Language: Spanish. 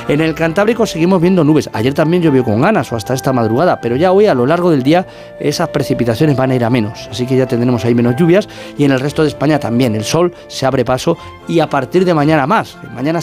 En el Cantábrico seguimos viendo nubes. Ayer también llovió con ganas o hasta esta madrugada, pero ya hoy a lo largo del día esas precipitaciones van a ir a menos, así que ya tendremos ahí menos lluvias, y en el resto de España también el sol se abre paso, y a partir de mañana más. Mañana